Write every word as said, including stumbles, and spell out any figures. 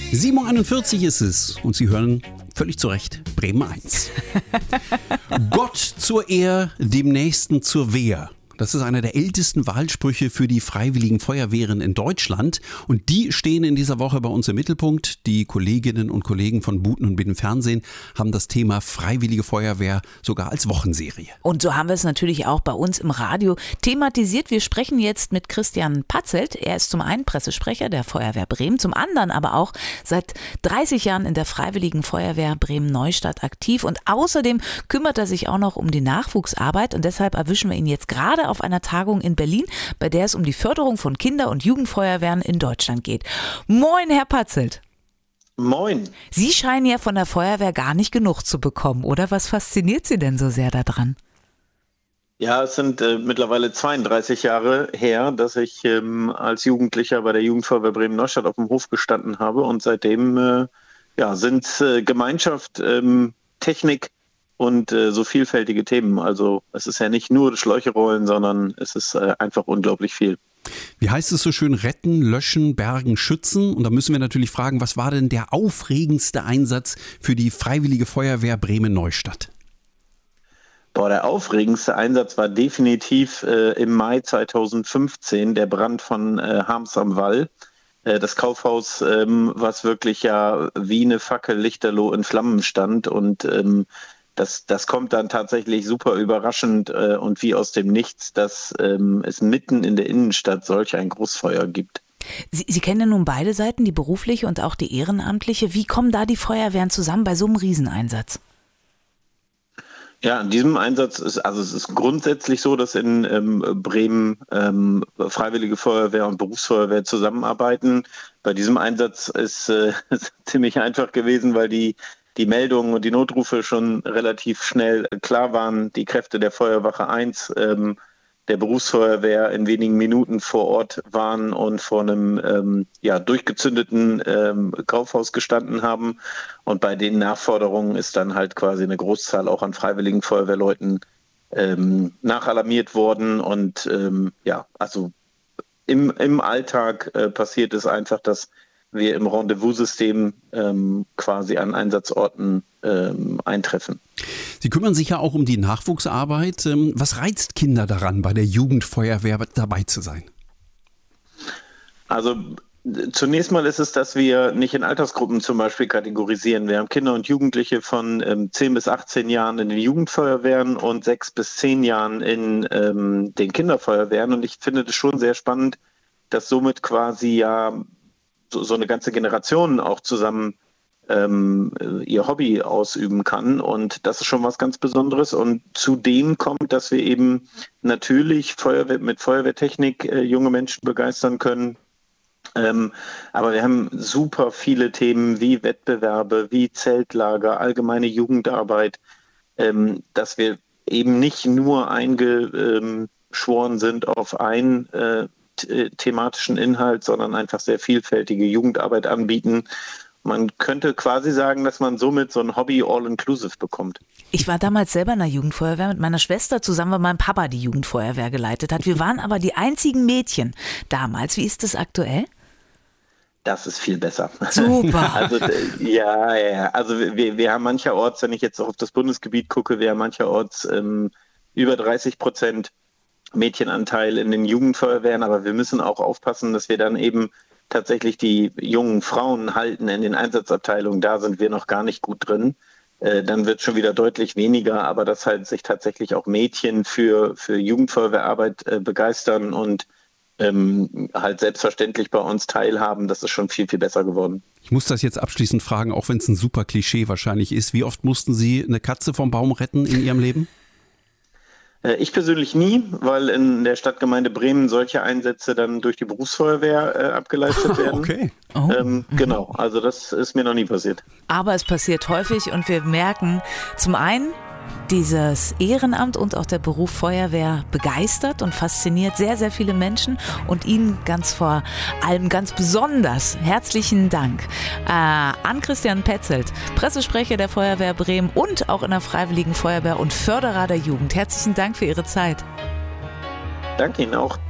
sieben Uhr einundvierzig ist es und Sie hören völlig zu Recht Bremen eins. Gott zur Ehr, dem Nächsten zur Wehr. Das ist einer der ältesten Wahlsprüche für die Freiwilligen Feuerwehren in Deutschland. Und die stehen in dieser Woche bei uns im Mittelpunkt. Die Kolleginnen und Kollegen von Buten und Bitten Fernsehen haben das Thema Freiwillige Feuerwehr sogar als Wochenserie. Und so haben wir es natürlich auch bei uns im Radio thematisiert. Wir sprechen jetzt mit Christian Patzelt. Er ist zum einen Pressesprecher der Feuerwehr Bremen, zum anderen aber auch seit dreißig Jahren in der Freiwilligen Feuerwehr Bremen-Neustadt aktiv. Und außerdem kümmert er sich auch noch um die Nachwuchsarbeit. Und deshalb erwischen wir ihn jetzt gerade auf einer Tagung in Berlin, bei der es um die Förderung von Kinder- und Jugendfeuerwehren in Deutschland geht. Moin, Herr Patzelt. Moin. Sie scheinen ja von der Feuerwehr gar nicht genug zu bekommen, oder? Was fasziniert Sie denn so sehr daran? Ja, es sind äh, mittlerweile zweiunddreißig Jahre her, dass ich ähm, als Jugendlicher bei der Jugendfeuerwehr Bremen-Neustadt auf dem Hof gestanden habe und seitdem äh, ja, sind äh, Gemeinschaft, ähm, Technik und äh, so vielfältige Themen. Also es ist ja nicht nur Schläuche rollen, sondern es ist äh, einfach unglaublich viel. Wie heißt es so schön? Retten, löschen, bergen, schützen. Und da müssen wir natürlich fragen, was war denn der aufregendste Einsatz für die Freiwillige Feuerwehr Bremen-Neustadt? Boah, der aufregendste Einsatz war definitiv äh, im Mai zweitausendfünfzehn der Brand von äh, Harms am Wall. Äh, das Kaufhaus, ähm, was wirklich ja wie eine Fackel lichterloh in Flammen stand und ähm, Das, das kommt dann tatsächlich super überraschend äh, und wie aus dem Nichts, dass ähm, es mitten in der Innenstadt solch ein Großfeuer gibt. Sie, Sie kennen ja nun beide Seiten, die berufliche und auch die ehrenamtliche. Wie kommen da die Feuerwehren zusammen bei so einem Rieseneinsatz? Ja, in diesem Einsatz ist, also es ist grundsätzlich so, dass in ähm, Bremen ähm, Freiwillige Feuerwehr und Berufsfeuerwehr zusammenarbeiten. Bei diesem Einsatz ist es äh, ziemlich einfach gewesen, weil die die Meldungen und die Notrufe schon relativ schnell klar waren. Die Kräfte der Feuerwache eins, ähm, der Berufsfeuerwehr in wenigen Minuten vor Ort waren und vor einem ähm, ja, durchgezündeten ähm, Kaufhaus gestanden haben. Und bei den Nachforderungen ist dann halt quasi eine Großzahl auch an freiwilligen Feuerwehrleuten ähm, nachalarmiert worden. Und ähm, ja, also im, im Alltag äh, passiert es einfach, dass wir im Rendezvous-System ähm, quasi an Einsatzorten ähm, eintreffen. Sie kümmern sich ja auch um die Nachwuchsarbeit. Ähm, was reizt Kinder daran, bei der Jugendfeuerwehr dabei zu sein? Also zunächst mal ist es, dass wir nicht in Altersgruppen zum Beispiel kategorisieren. Wir haben Kinder und Jugendliche von ähm, zehn bis achtzehn Jahren in den Jugendfeuerwehren und sechs bis zehn Jahren in ähm, den Kinderfeuerwehren. Und ich finde das schon sehr spannend, dass somit quasi ja so, so eine ganze Generation auch zusammen ähm, ihr Hobby ausüben kann. Und das ist schon was ganz Besonderes. Und zudem kommt, dass wir eben natürlich Feuerwehr, mit Feuerwehrtechnik äh, junge Menschen begeistern können. Ähm, aber wir haben super viele Themen wie Wettbewerbe, wie Zeltlager, allgemeine Jugendarbeit, ähm, dass wir eben nicht nur eingeschworen sind auf ein äh, thematischen Inhalt, sondern einfach sehr vielfältige Jugendarbeit anbieten. Man könnte quasi sagen, dass man somit so ein Hobby all-inclusive bekommt. Ich war damals selber in der Jugendfeuerwehr mit meiner Schwester zusammen, weil mein Papa die Jugendfeuerwehr geleitet hat. Wir waren aber die einzigen Mädchen damals. Wie ist das aktuell? Das ist viel besser. Super. Also ja, ja, also wir, wir haben mancherorts, wenn ich jetzt auch auf das Bundesgebiet gucke, wir haben mancherorts ähm, über dreißig Prozent Mädchenanteil in den Jugendfeuerwehren, aber wir müssen auch aufpassen, dass wir dann eben tatsächlich die jungen Frauen halten in den Einsatzabteilungen. Da sind wir noch gar nicht gut drin. Äh, dann wird es schon wieder deutlich weniger, aber dass halt sich tatsächlich auch Mädchen für, für Jugendfeuerwehrarbeit äh, begeistern und ähm, halt selbstverständlich bei uns teilhaben, das ist schon viel, viel besser geworden. Ich muss das jetzt abschließend fragen, auch wenn es ein super Klischee wahrscheinlich ist. Wie oft mussten Sie eine Katze vom Baum retten in Ihrem Leben? Ich persönlich nie, weil in der Stadtgemeinde Bremen solche Einsätze dann durch die Berufsfeuerwehr äh, abgeleistet werden. Okay. Oh. Ähm, genau, also das ist mir noch nie passiert. Aber es passiert häufig und wir merken zum einen, dieses Ehrenamt und auch der Beruf Feuerwehr begeistert und fasziniert sehr, sehr viele Menschen und Ihnen ganz vor allem ganz besonders herzlichen Dank äh, an Christian Patzelt, Pressesprecher der Feuerwehr Bremen und auch in der Freiwilligen Feuerwehr und Förderer der Jugend. Herzlichen Dank für Ihre Zeit. Danke Ihnen auch.